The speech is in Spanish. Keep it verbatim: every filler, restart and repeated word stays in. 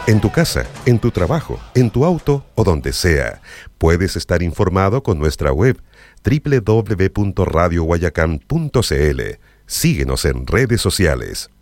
En tu casa, en tu trabajo, en tu auto o donde sea, puedes estar informado con nuestra web doble u doble u doble u punto radio guayacán punto c l. Síguenos en redes sociales.